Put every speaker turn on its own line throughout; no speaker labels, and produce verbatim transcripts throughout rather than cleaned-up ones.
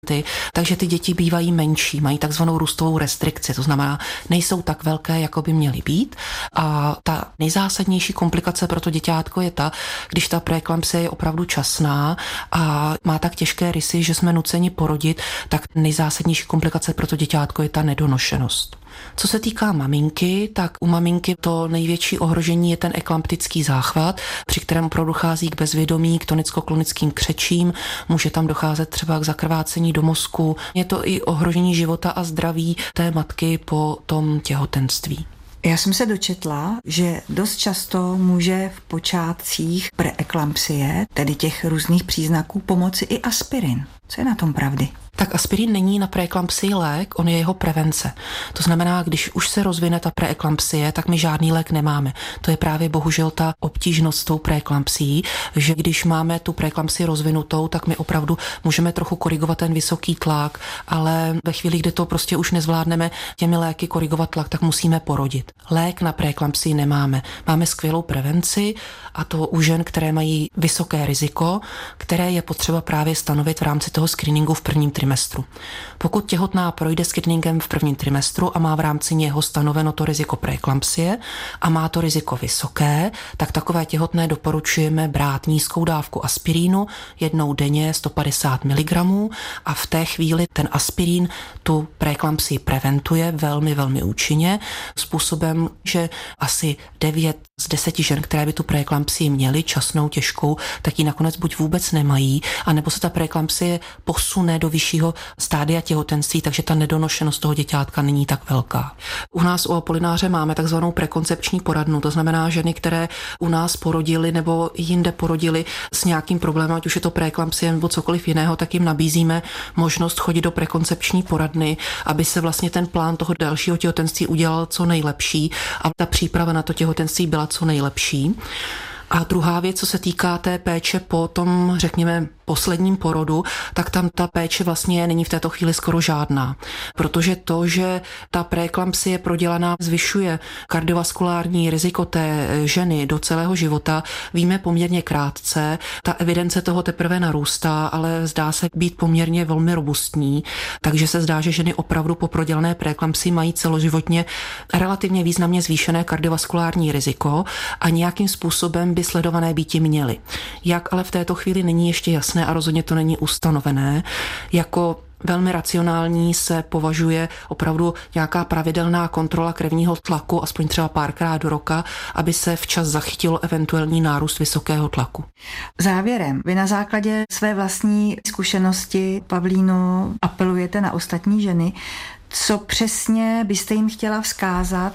takže ty děti bývají menší, mají takzvanou růstovou restrikci, to znamená, nejsou tak velké, jako by měly být. A ta nejzásadnější komplikace pro to děťátko je ta, když ta preeklampsie je opravdu časná a má tak těžké rysy, že jsme nuceni porodit, tak nejzásadnější komplikace pro to děťátko je ta nedonošenost. Co se týká maminky, tak u maminky to největší ohrožení je ten eklamptický záchvat, při kterém opravdu dochází k bezvědomí, k tonicko-klonickým křečím, může tam docházet třeba k zakrvácení do mozku. Je to i ohrožení života a zdraví té matky po tom těhotenství.
Já jsem se dočetla, že dost často může v počátcích preeklampsie, tedy těch různých příznaků, pomoci i aspirin. Co je na tom pravdy?
Tak aspirin není na preeklampsii lék, on je jeho prevence. To znamená, když už se rozvine ta preeklampsie, tak my žádný lék nemáme. To je právě bohužel ta obtížnost s tou preeklampsií, že když máme tu preeklampsii rozvinutou, tak my opravdu můžeme trochu korigovat ten vysoký tlak, ale ve chvíli, kdy to prostě už nezvládneme těmi léky korigovat tlak, tak musíme porodit. Lék na preeklampsii nemáme. Máme skvělou prevenci, a to u žen, které mají vysoké riziko, které je potřeba právě stanovit v rámci toho screeningu v prvním trimestru. Pokud těhotná projde screeningem v prvním trimestru a má v rámci něho stanoveno to riziko preeklampsie a má to riziko vysoké, tak takové těhotné doporučujeme brát nízkou dávku aspirínu jednou denně sto padesát miligramů a v té chvíli ten aspirín tu preeklampsii preventuje velmi, velmi účinně způsobem, že asi devět z deseti žen, které by tu preeklampsii měly, časnou, těžkou, tak ji nakonec buď vůbec nemají, anebo se ta preeklampsie posune do vyššího stádia těhotenství, takže ta nedonošenost toho děťátka není tak velká. U nás u Apolináře máme takzvanou prekoncepční poradnu, to znamená ženy, které u nás porodily nebo jinde porodily s nějakým problémem, ať už je to preeklampsie nebo cokoliv jiného, tak jim nabízíme možnost chodit do prekoncepční poradny, aby se vlastně ten plán toho dalšího těhotenství udělal co nejlepší a ta příprava na to těhotenství byla co nejlepší. A druhá věc, co se týká té péče po tom, řekněme, posledním porodu, tak tam ta péče vlastně není v této chvíli skoro žádná. Protože to, že ta preeklampsie prodělaná zvyšuje kardiovaskulární riziko té ženy do celého života, víme poměrně krátce. Ta evidence toho teprve narůstá, ale zdá se být poměrně velmi robustní, takže se zdá, že ženy opravdu po prodělané preeklampsii mají celoživotně relativně významně zvýšené kardiovaskulární riziko a nějakým způsobem by sledované býti měly. Jak ale v této chvíli není ještě jasné a rozhodně to není ustanovené, jako velmi racionální se považuje opravdu nějaká pravidelná kontrola krevního tlaku, aspoň třeba párkrát do roka, aby se včas zachytilo eventuální nárůst vysokého tlaku.
Závěrem, vy na základě své vlastní zkušenosti, Pavlíno, apelujete na ostatní ženy. Co přesně byste jim chtěla vzkázat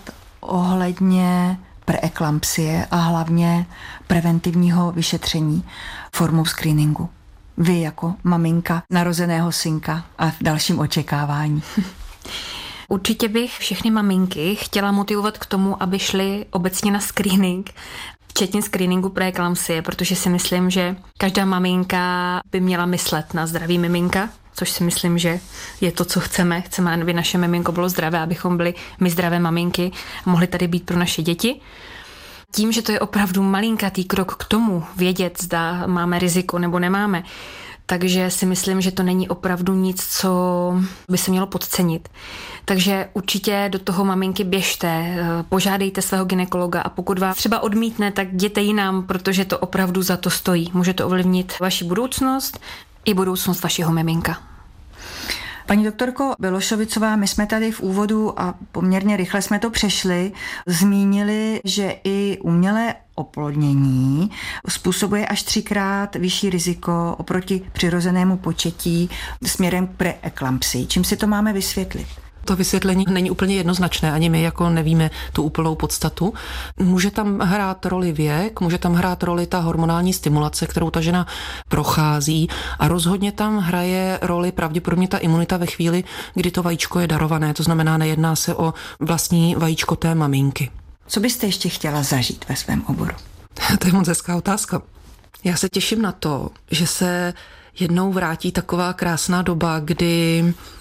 ohledně preeklampsie a hlavně preventivního vyšetření formou screeningu? Vy jako maminka narozeného synka a v dalším očekávání.
Určitě bych všechny maminky chtěla motivovat k tomu, aby šly obecně na screening, včetně screeningu preeklampsie, protože si myslím, že každá maminka by měla myslet na zdraví miminka, což si myslím, že je to, co chceme. Chceme, aby naše miminko bylo zdravé, abychom byli my zdravé maminky a mohli tady být pro naše děti. Tím, že to je opravdu malinkatý krok k tomu vědět, zda máme riziko nebo nemáme, takže si myslím, že to není opravdu nic, co by se mělo podcenit. Takže určitě do toho maminky běžte, požádejte svého gynekologa a pokud vás třeba odmítne, tak jděte jinam, protože to opravdu za to stojí. Může to ovlivnit vaši budoucnost i budoucnost vašeho miminka.
Paní doktorko Belošovicová, my jsme tady v úvodu a poměrně rychle jsme to přešli, zmínili, že i umělé oplodnění způsobuje až třikrát vyšší riziko oproti přirozenému početí směrem k preeklampsii. Čím si to máme vysvětlit?
To vysvětlení není úplně jednoznačné, ani my jako nevíme tu úplnou podstatu. Může tam hrát roli věk, může tam hrát roli ta hormonální stimulace, kterou ta žena prochází a rozhodně tam hraje roli pravděpodobně ta imunita ve chvíli, kdy to vajíčko je darované, to znamená, nejedná se o vlastní vajíčko té maminky.
Co byste ještě chtěla zažít ve svém oboru?
To je moc hezká otázka. Já se těším na to, že se jednou vrátí taková krásná doba, kdy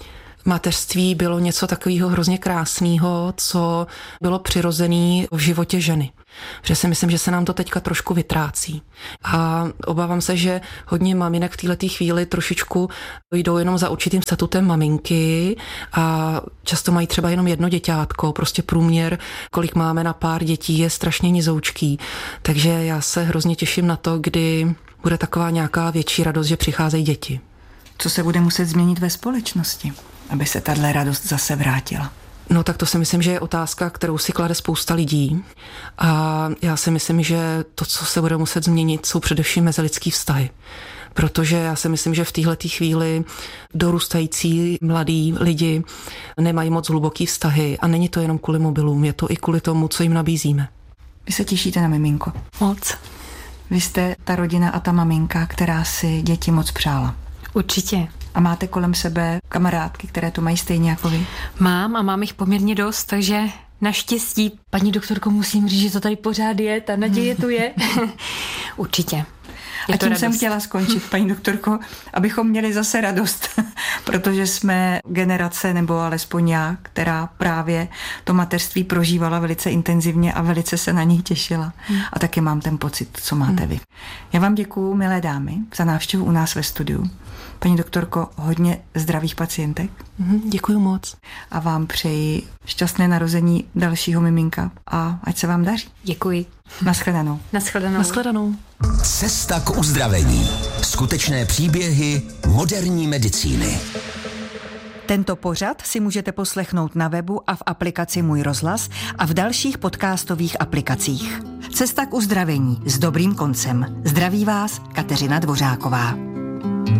mateřství bylo něco takového hrozně krásného, co bylo přirozené v životě ženy. Protože si myslím, že se nám to teďka trošku vytrácí. A obávám se, že hodně maminek v této chvíli trošičku jdou jenom za určitým statutem maminky a často mají třeba jenom jedno děťátko, prostě průměr, kolik máme na pár dětí, je strašně nizoučký. Takže já se hrozně těším na to, kdy bude taková nějaká větší radost, že přicházejí děti.
Co se bude muset změnit ve společnosti, aby se tahle radost zase vrátila?
No tak to si myslím, že je otázka, kterou si klade spousta lidí. A já si myslím, že to, co se bude muset změnit, jsou především mezilidský vztahy. Protože já si myslím, že v téhleté chvíli dorůstající mladí lidi nemají moc hluboký vztahy a není to jenom kvůli mobilům, je to i kvůli tomu, co jim nabízíme.
Vy se těšíte na miminko?
Moc.
Vy jste ta rodina a ta maminka, která si děti moc přála.
Určitě.
A máte kolem sebe kamarádky, které to mají stejně jako vy?
Mám a mám jich poměrně dost, takže naštěstí, paní doktorko, musím říct, že to tady pořád je, ta naděje tu je. Určitě. Je
a tím
radost.
jsem chtěla skončit, paní doktorko, abychom měli zase radost, protože jsme generace, nebo alespoň já, která právě to mateřství prožívala velice intenzivně a velice se na něj těšila. Hmm. A taky mám ten pocit, co máte hmm. vy. Já vám děkuju, milé dámy, za návštěvu u nás ve studiu. Paní doktorko, hodně zdravých pacientek.
Děkuji moc.
A vám přeji šťastné narození dalšího miminka a ať se vám daří.
Děkuji.
Naschledanou.
Naschledanou.
Naschledanou.
Cesta k uzdravení. Skutečné příběhy moderní medicíny.
Tento pořad si můžete poslechnout na webu a v aplikaci Můj rozhlas a v dalších podcastových aplikacích. Cesta k uzdravení s dobrým koncem. Zdraví vás Kateřina Dvořáková.